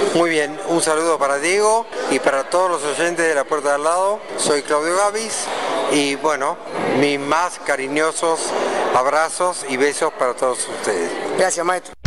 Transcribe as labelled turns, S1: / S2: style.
S1: Muy bien, un saludo para Diego y para todos los oyentes de La Puerta de Al Lado. Soy Claudio Gavis y bueno, mis más cariñosos abrazos y besos para todos ustedes.
S2: Gracias, maestro.